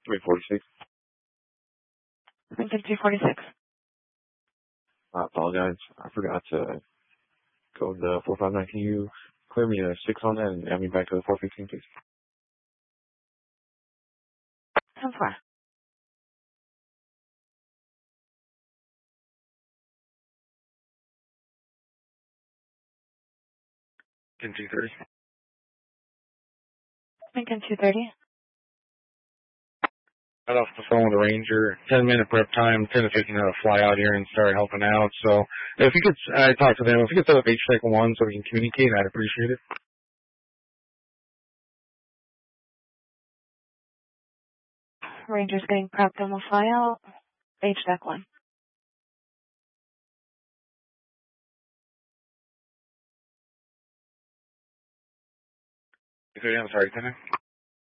346. Lincoln 246. I apologize. I forgot to go to the 459. Can you clear me a 6 on that and add me back to the 415, please? 10-4. Lincoln 230. Lincoln 230. Got off the phone with the Ranger. 10-minute prep time. 10 to 15 to fly out here and start helping out. So if you could, I talked to them. If you could set up HTEC 1 so we can communicate, I'd appreciate it. Ranger's getting prepped and will fly out. HTEC 1. I'm sorry, 10.